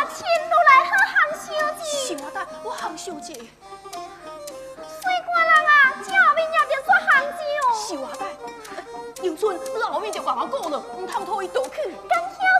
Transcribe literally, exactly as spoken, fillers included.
请落来喝杭小姐。 是我带我杭小姐。 水官人啊，这后面也得做杭酒。 是我带。杨春，你后面就甲我讲了，唔通拖伊倒去。 敢听